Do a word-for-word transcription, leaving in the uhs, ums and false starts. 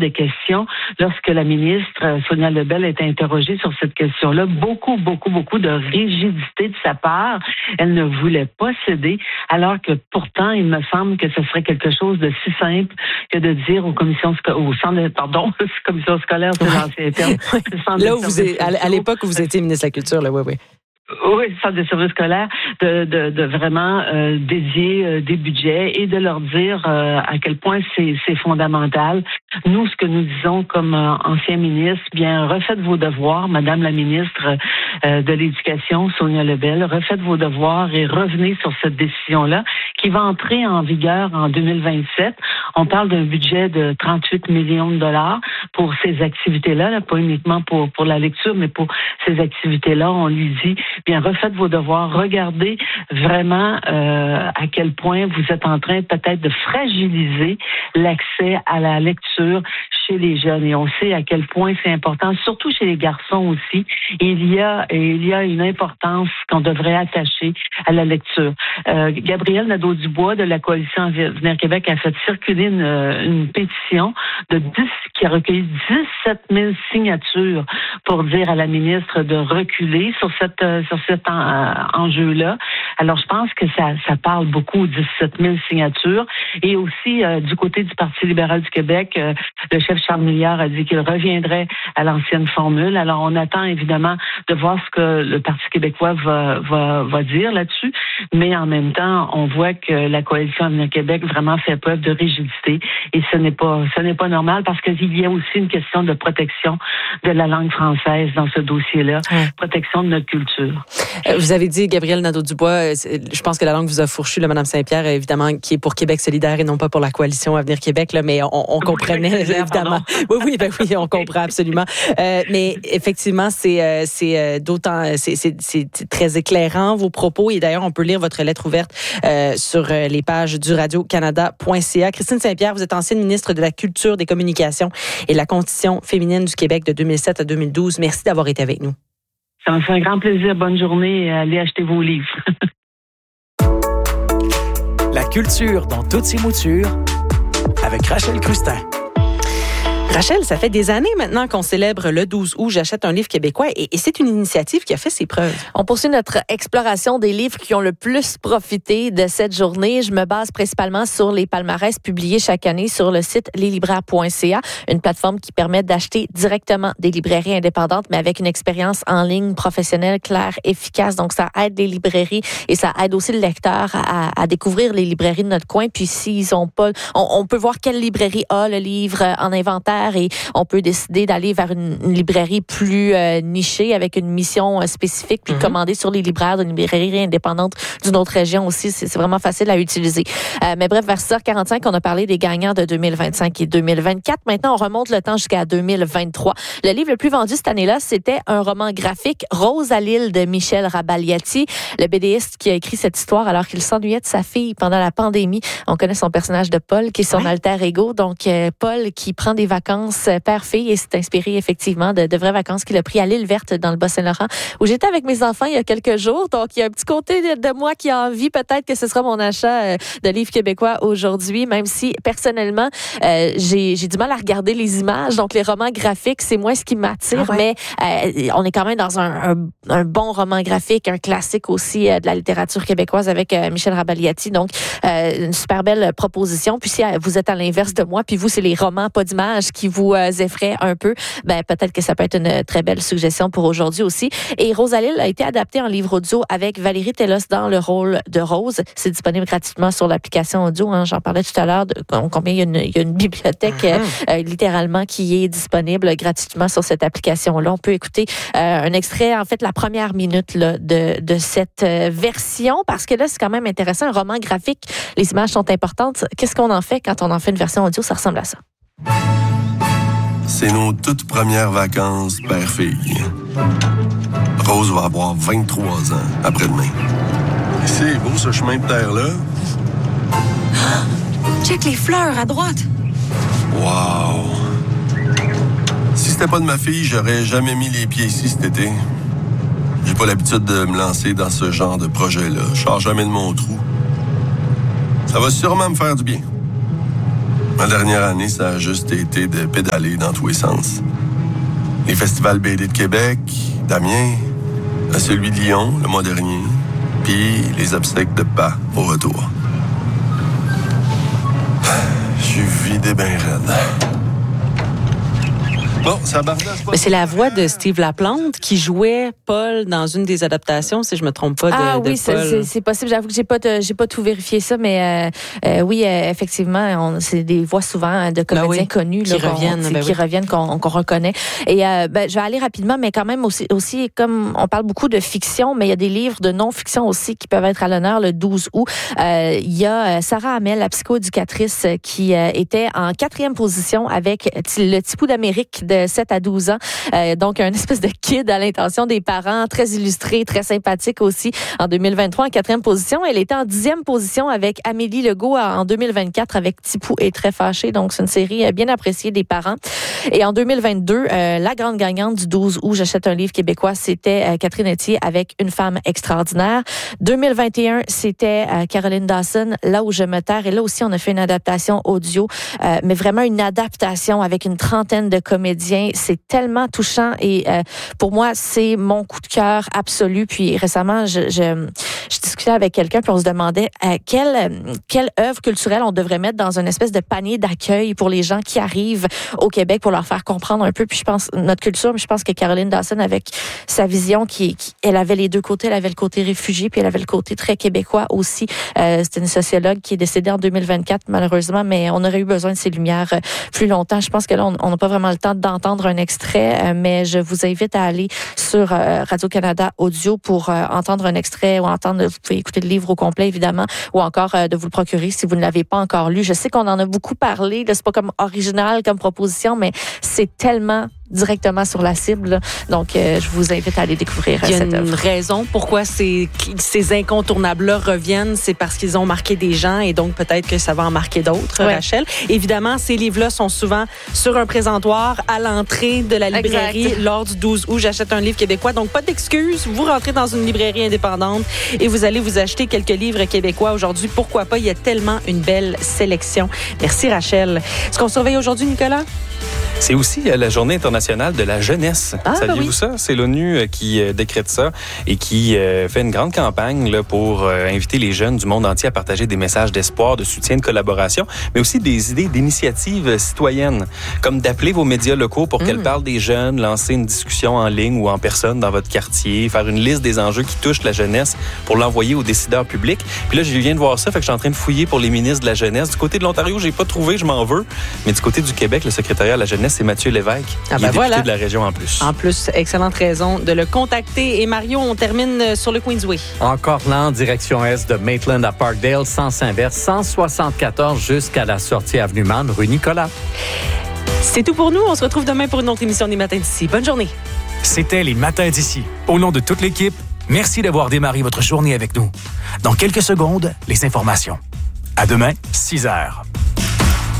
de questions lorsque la ministre Sonia Lebel est interrogée sur cette question-là. Beaucoup, beaucoup, beaucoup de rigidité de sa part. Elle ne voulait pas céder, alors que pourtant, il me semble que ce serait quelque chose de si simple que de dire aux commissions au centre, pardon, commission scolaire, c'est l'ancien terme. Là où vous êtes, à l'époque où vous étiez ministre de la Culture, là, oui, oui. Oui, le centre de services scolaires, de, de, de vraiment euh, dédier euh, des budgets et de leur dire euh, à quel point c'est, c'est fondamental. Nous, ce que nous disons comme euh, ancien ministre, bien, refaites vos devoirs, Madame la ministre euh, de l'Éducation, Sonia Lebel, refaites vos devoirs et revenez sur cette décision-là qui va entrer en vigueur en deux mille vingt-sept. On parle d'un budget de trente-huit millions de dollars pour ces activités-là, là, pas uniquement pour, pour la lecture, mais pour ces activités-là. On lui dit, bien, refaites vos devoirs, regardez vraiment euh, à quel point vous êtes en train peut-être de fragiliser l'accès à la lecture chez les jeunes. Et on sait à quel point c'est important, surtout chez les garçons aussi. Il y a, il y a une importance qu'on devrait attacher à la lecture. Euh, Gabriel Nadeau-Dubois de la Coalition Avenir Québec a fait circuler une, une pétition de dix, qui a recueilli dix-sept mille signatures pour dire à la ministre de reculer sur cette sur cet en, enjeu-là. Alors, je pense que ça, ça parle beaucoup, dix-sept mille signatures. Et aussi, euh, du côté du Parti libéral du Québec, euh, le chef Charles Milliard a dit qu'il reviendrait à l'ancienne formule. Alors, on attend évidemment de voir ce que le Parti québécois va, va, va dire là-dessus. Mais en même temps, on voit que la Coalition Avenir Québec vraiment fait preuve de rigidité. Et ce n'est pas, ce n'est pas normal parce qu'il y a aussi une question de protection de la langue française dans ce dossier-là. Ouais. Protection de notre culture. Vous avez dit, Gabriel Nadeau-Dubois, je pense que la langue vous a fourchu, là, Mme Saint-Pierre, évidemment, qui est pour Québec solidaire et non pas pour la Coalition Avenir Québec, là, mais on, on comprenait, évidemment. Oui, oui, ben oui, on comprend absolument. Euh, mais effectivement, c'est, c'est d'autant, c'est, c'est, c'est très éclairant, vos propos, et d'ailleurs, on peut lire votre lettre ouverte euh, sur les pages du radio canada point c a. Christine Saint-Pierre, vous êtes ancienne ministre de la Culture, des Communications et de la Condition féminine du Québec de deux mille sept à deux mille douze. Merci d'avoir été avec nous. Ça me fait un grand plaisir. Bonne journée et allez acheter vos livres. La culture dans toutes ses moutures avec Rachel Crustin. Rachel, ça fait des années maintenant qu'on célèbre le douze août. J'achète un livre québécois et, et c'est une initiative qui a fait ses preuves. On poursuit notre exploration des livres qui ont le plus profité de cette journée. Je me base principalement sur les palmarès publiés chaque année sur le site les libraires point c a, une plateforme qui permet d'acheter directement des librairies indépendantes, mais avec une expérience en ligne professionnelle, claire, efficace. Donc, ça aide les librairies et ça aide aussi le lecteur à, à découvrir les librairies de notre coin. Puis, s'ils ont pas, on, on peut voir quelle librairie a le livre en inventaire et on peut décider d'aller vers une, une librairie plus euh, nichée avec une mission euh, spécifique puis mm-hmm. commander sur les libraires d'une librairie indépendante d'une autre région aussi. C'est, c'est vraiment facile à utiliser. Euh, mais bref, vers six heures quarante-cinq, on a parlé des gagnants de deux mille vingt-cinq et deux mille vingt-quatre. Maintenant, on remonte le temps jusqu'à deux mille vingt-trois. Le livre le plus vendu cette année-là, c'était un roman graphique, Rose à l'île de Michel Rabaliati, le BDiste qui a écrit cette histoire alors qu'il s'ennuyait de sa fille pendant la pandémie. On connaît son personnage de Paul, qui est son ouais. alter ego. Donc, euh, Paul qui prend des vacances père-fille et s'est inspiré effectivement de, de vraies vacances qu'il a pris à l'île Verte dans le Bas-Saint-Laurent où j'étais avec mes enfants il y a quelques jours. Donc, il y a un petit côté de, de moi qui a envie peut-être que ce sera mon achat de livres québécois aujourd'hui, même si personnellement, euh, j'ai, j'ai du mal à regarder les images. Donc, les romans graphiques, c'est moi ce qui m'attire, ah ouais. mais euh, on est quand même dans un, un, un bon roman graphique, un classique aussi euh, de la littérature québécoise avec euh, Michel Rabaliati. Donc, euh, une super belle proposition. Puis si euh, vous êtes à l'inverse de moi, puis vous, c'est les romans, pas d'images qui vous euh, effraient un peu, ben peut-être que ça peut être une très belle suggestion pour aujourd'hui aussi. Et Rose à l'île a été adaptée en livre audio avec Valérie Tellos dans le rôle de Rose. C'est disponible gratuitement sur l'application audio. Hein, j'en parlais tout à l'heure de combien il y a une, il y a une bibliothèque euh, euh, littéralement qui est disponible gratuitement sur cette application-là. On peut écouter euh, un extrait, en fait, la première minute là, de, de cette euh, version, parce que là, c'est quand même intéressant. Un roman graphique, les images sont importantes. Qu'est-ce qu'on en fait quand on en fait une version audio? Ça ressemble à ça. C'est nos toutes premières vacances père-fille. Rose va avoir vingt-trois ans après-demain. C'est beau ce chemin de terre-là. Check les fleurs à droite. Wow! Si c'était pas de ma fille, j'aurais jamais mis les pieds ici cet été. J'ai pas l'habitude de me lancer dans ce genre de projet-là. Je sors jamais de mon trou. Ça va sûrement me faire du bien. Ma dernière année, ça a juste été de pédaler dans tous les sens. Les festivals B D de Québec, d'Amiens, à celui de Lyon, le mois dernier, puis les obsèques de pas au retour. Je suis vidé ben raide. Bon, ça bardasse pas. Mais c'est la voix de Steve Laplante qui jouait Paul dans une des adaptations, si je me trompe pas, de, ah, de oui, Paul. C'est, c'est possible. J'avoue que j'ai pas, de, j'ai pas tout vérifié ça, mais euh, euh, oui, euh, effectivement, on, c'est des voix souvent de comédiens ben oui, connus qui là, reviennent, qu'on, ben qui oui. reviennent, qu'on, qu'on reconnaît. Et euh, ben, je vais aller rapidement, mais quand même aussi, aussi, comme on parle beaucoup de fiction, mais il y a des livres de non-fiction aussi qui peuvent être à l'honneur le douze août. Euh, il y a Sarah Hamel, la psychoéducatrice, qui euh, était en quatrième position avec le Tipou d'Amérique de sept à douze ans. Euh, donc, un espèce de kid à l'intention des parents, très illustré, très sympathique aussi. En deux mille vingt-trois, en quatrième position. Elle était en dixième position avec Amélie Legault en deux mille vingt-quatre avec Tipou est très fâché. Donc, c'est une série bien appréciée des parents. Et en deux mille vingt-deux, euh, la grande gagnante du douze août, j'achète un livre québécois, c'était euh, Catherine Etier avec Une femme extraordinaire. deux mille vingt et un, c'était euh, Caroline Dawson, Là où je me terre. Et là aussi, on a fait une adaptation audio, euh, mais vraiment une adaptation avec une trentaine de comédiens. C'est tellement touchant et euh, pour moi, c'est mon coup de cœur absolu. Puis récemment, je, je, je discutais avec quelqu'un puis on se demandait euh, quelle, quelle œuvre culturelle on devrait mettre dans une espèce de panier d'accueil pour les gens qui arrivent au Québec pour leur faire comprendre un peu. Puis je pense, notre culture, mais je pense que Caroline Dawson, avec sa vision, qui, qui elle avait les deux côtés, elle avait le côté réfugié puis elle avait le côté très québécois aussi. Euh, c'était une sociologue qui est décédée en deux mille vingt-quatre, malheureusement, mais on aurait eu besoin de ses lumières euh, plus longtemps. Je pense que là, on n'a pas vraiment le temps d'entendre un extrait, euh, mais je vous invite à aller sur euh, Radio-Canada Audio pour euh, entendre un extrait ou entendre, vous pouvez écouter le livre au complet, évidemment, ou encore euh, de vous le procurer si vous ne l'avez pas encore lu. Je sais qu'on en a beaucoup parlé, là, c'est pas comme original comme proposition, mais c'est tellement directement sur la cible. Là. Donc, euh, je vous invite à aller découvrir euh, Il y a cette une œuvre. raison pourquoi ces, ces incontournables-là reviennent, c'est parce qu'ils ont marqué des gens et donc peut-être que ça va en marquer d'autres, Ouais. Rachel. Évidemment, ces livres-là sont souvent sur un présentoir à l'entrée de la librairie Exact. lors du douze août. J'achète un livre québécois, donc pas d'excuses. Vous rentrez dans une librairie indépendante et vous allez vous acheter quelques livres québécois aujourd'hui. Pourquoi pas? Il y a tellement une belle sélection. Merci, Rachel. Ce qu'on surveille aujourd'hui, Nicolas? C'est aussi la Journée internationale de la jeunesse. Ah, Saviez-vous oui. ça? C'est l'ONU qui décrète ça et qui fait une grande campagne là, pour inviter les jeunes du monde entier à partager des messages d'espoir, de soutien, de collaboration, mais aussi des idées d'initiatives citoyennes, comme d'appeler vos médias locaux pour mmh. qu'elles parlent des jeunes, lancer une discussion en ligne ou en personne dans votre quartier, faire une liste des enjeux qui touchent la jeunesse pour l'envoyer aux décideurs publics. Puis là, je viens de voir ça, fait que je suis en train de fouiller pour les ministres de la jeunesse. Du côté de l'Ontario, j'ai pas trouvé, je m'en veux. Mais du côté du Québec, le secrétariat à la jeunesse, c'est Mathieu Lévesque. Ah ben il est député voilà. de la région en plus. En plus, excellente raison de le contacter. Et Mario, on termine sur le Queensway. Encore lent, direction est de Maitland à Parkdale, sens inverse, cent soixante-quatorze jusqu'à la sortie avenue Mann, rue Nicolas. C'est tout pour nous. On se retrouve demain pour une autre émission des Matins d'ici. Bonne journée. C'était les Matins d'ici. Au nom de toute l'équipe, merci d'avoir démarré votre journée avec nous. Dans quelques secondes, les informations. À demain, six heures.